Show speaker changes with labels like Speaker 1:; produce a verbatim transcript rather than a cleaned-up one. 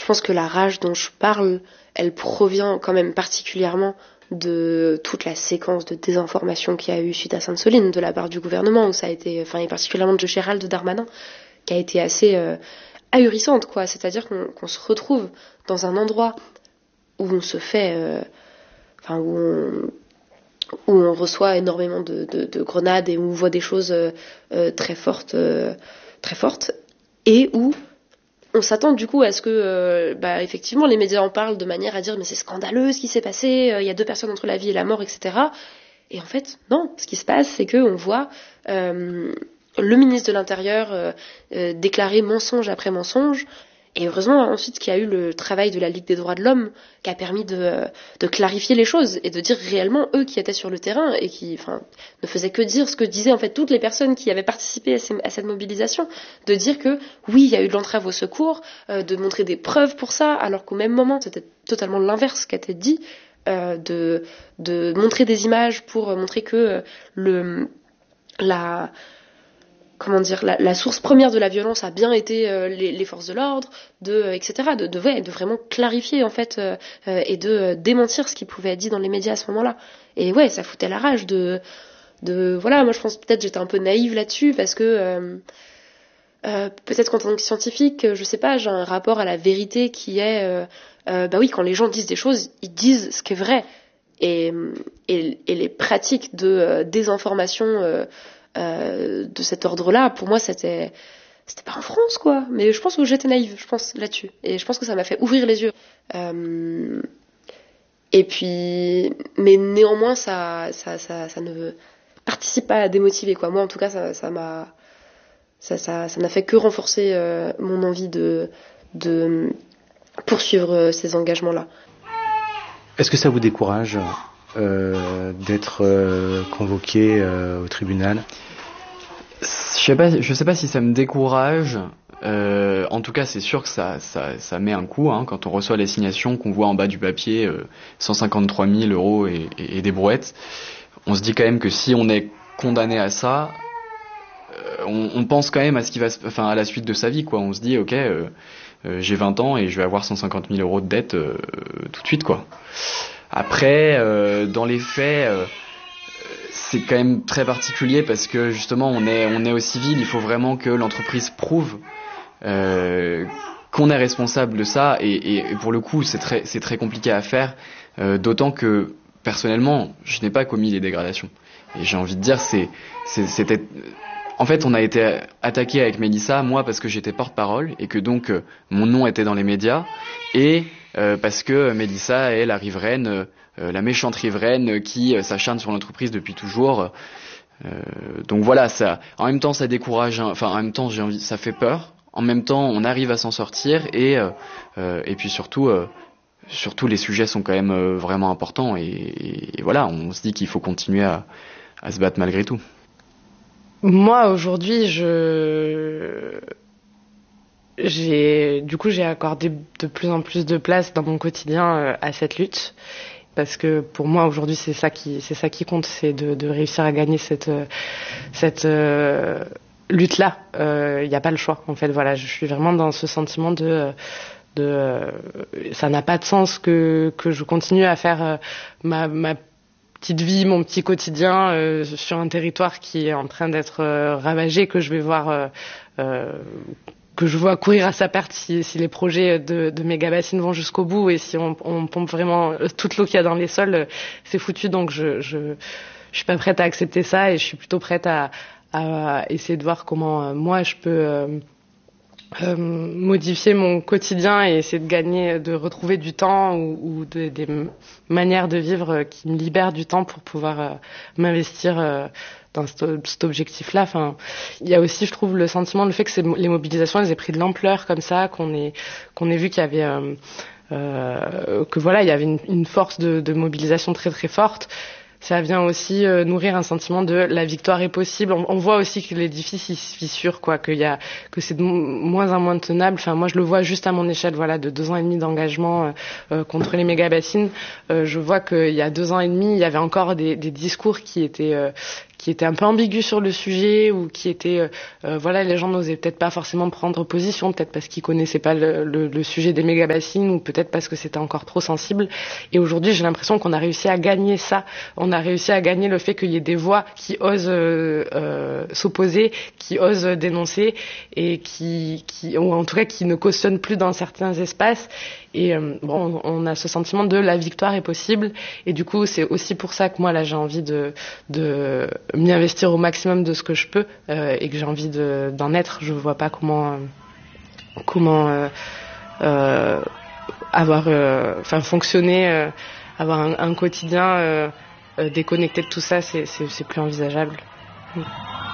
Speaker 1: Je pense que la rage dont je parle, elle provient quand même particulièrement de toute la séquence de désinformation qu'il y a eu suite à Sainte-Soline de la part du gouvernement, où ça a été, enfin, et particulièrement de Gérald Darmanin, qui a été assez euh, ahurissante, quoi. C'est-à-dire qu'on, qu'on se retrouve dans un endroit où on se fait, euh, enfin, où on, où on reçoit énormément de, de, de grenades et où on voit des choses euh, euh, très fortes, euh, très fortes, et où on s'attend du coup à ce que, euh, bah, effectivement, les médias en parlent de manière à dire mais c'est scandaleux ce qui s'est passé, il euh, y a deux personnes entre la vie et la mort, et cetera. Et en fait, non. Ce qui se passe, c'est que on voit euh, le ministre de l'Intérieur euh, euh, déclarer mensonge après mensonge. Et heureusement, ensuite, qu'il y a eu le travail de la Ligue des droits de l'homme qui a permis de, de clarifier les choses et de dire réellement eux qui étaient sur le terrain et qui, enfin, ne faisaient que dire ce que disaient en fait toutes les personnes qui avaient participé à, ces, à cette mobilisation, de dire que oui, il y a eu de l'entrave au secours, euh, de montrer des preuves pour ça, alors qu'au même moment, c'était totalement l'inverse qui a été dit, euh, de, de montrer des images pour montrer que euh, le, la... comment dire, la, la source première de la violence a bien été euh, les, les forces de l'ordre, de, euh, et cetera. De, de, ouais, de vraiment clarifier en fait euh, euh, et de euh, démentir ce qui pouvait être dit dans les médias à ce moment-là. Et ouais, ça foutait la rage de, de voilà. Moi, je pense peut-être j'étais un peu naïve là-dessus parce que euh, euh, peut-être qu'en tant que scientifique, je sais pas, j'ai un rapport à la vérité qui est, euh, euh, bah oui, quand les gens disent des choses, ils disent ce qui est vrai. Et, et, et les pratiques de euh, désinformation euh, Euh, de cet ordre-là, pour moi, c'était c'était pas en France, quoi. Mais je pense que j'étais naïve, je pense, là-dessus. Et je pense que ça m'a fait ouvrir les yeux. Euh, et puis, mais néanmoins, ça, ça, ça, ça ne participe pas à démotiver, quoi. Moi, en tout cas, ça, ça m'a, ça, ça, ça n'a fait que renforcer euh, mon envie de, de poursuivre ces engagements-là.
Speaker 2: Est-ce que ça vous décourage euh, d'être euh, convoqué euh, au tribunal?
Speaker 3: Je sais pas, je sais pas si ça me décourage. Euh, en tout cas, c'est sûr que ça, ça, ça met un coup hein, quand on reçoit l'assignation, qu'on voit en bas du papier euh, cent cinquante-trois mille euros et, et, et des brouettes. On se dit quand même que si on est condamné à ça, euh, on, on pense quand même à ce qui va, se, enfin à la suite de sa vie, quoi. On se dit, ok, euh, euh, j'ai vingt ans et je vais avoir cent cinquante mille euros de dette euh, tout de suite, quoi. Après, euh, dans les faits. Euh, C'est quand même très particulier parce que justement on est on est au civil, il faut vraiment que l'entreprise prouve euh, qu'on est responsable de ça et, et, et pour le coup c'est très c'est très compliqué à faire, euh, d'autant que personnellement je n'ai pas commis les dégradations et j'ai envie de dire c'est, c'est c'était en fait on a été attaqué avec Mélissa, moi parce que j'étais porte-parole et que donc euh, mon nom était dans les médias et euh, parce que Mélissa est la riveraine euh, Euh, la méchante riveraine qui euh, s'acharne sur l'entreprise depuis toujours. Euh, donc voilà, ça. En même temps, ça décourage. Hein, enfin, en même temps, j'ai envie, ça fait peur. En même temps, on arrive à s'en sortir et euh, euh, et puis surtout, euh, surtout les sujets sont quand même euh, vraiment importants et, et, et voilà, on se dit qu'il faut continuer à, à se battre malgré tout.
Speaker 4: Moi, aujourd'hui, je j'ai du coup j'ai accordé de plus en plus de place dans mon quotidien euh, à cette lutte. Parce que pour moi aujourd'hui c'est ça qui c'est ça qui compte, c'est de, de réussir à gagner cette cette euh, lutte là. Il euh, n'y a pas le choix en fait. Voilà, je suis vraiment dans ce sentiment de de euh, ça n'a pas de sens que que je continue à faire euh, ma ma petite vie, mon petit quotidien euh, sur un territoire qui est en train d'être euh, ravagé, que je vais voir euh, euh, que je vois courir à sa perte si, si les projets de, de méga-bassines vont jusqu'au bout et si on, on pompe vraiment toute l'eau qu'il y a dans les sols, c'est foutu. Donc je, je, je suis pas prête à accepter ça et je suis plutôt prête à, à essayer de voir comment euh, moi je peux euh, euh, modifier mon quotidien et essayer de gagner, de retrouver du temps ou, ou de, des manières de vivre qui me libèrent du temps pour pouvoir euh, m'investir euh, dans cet objectif-là. Enfin, il y a aussi, je trouve, le sentiment, le fait que les mobilisations, elles aient pris de l'ampleur comme ça, qu'on ait, qu'on ait vu qu'il y avait, euh, euh, que voilà, il y avait une, une force de, de mobilisation très très forte. Ça vient aussi euh, nourrir un sentiment de la victoire est possible. On, on voit aussi que l'édifice il se fissure, quoi, qu'il y a, que c'est de moins en moins tenable. Enfin, moi, je le vois juste à mon échelle, voilà, de deux ans et demi d'engagement euh, contre les méga-bassines. Euh, je vois qu'il y a deux ans et demi, il y avait encore des, des discours qui étaient euh, qui était un peu ambigu sur le sujet ou qui était, euh, euh, voilà, les gens n'osaient peut-être pas forcément prendre position, peut-être parce qu'ils connaissaient pas le, le, le sujet des méga-bassines ou peut-être parce que c'était encore trop sensible. Et aujourd'hui, j'ai l'impression qu'on a réussi à gagner ça. On a réussi à gagner le fait qu'il y ait des voix qui osent euh, euh, s'opposer, qui osent dénoncer et qui, qui, ou en tout cas qui ne cautionnent plus dans certains espaces. Et euh, bon, on a ce sentiment de la victoire est possible. Et du coup, c'est aussi pour ça que moi, là, j'ai envie de, de m'y investir au maximum de ce que je peux euh, et que j'ai envie de, d'en être. Je vois pas comment, euh, comment euh, euh, avoir, enfin, euh, fonctionner, euh, avoir un, un quotidien euh, euh, déconnecté de tout ça, c'est, c'est, c'est plus envisageable. Oui.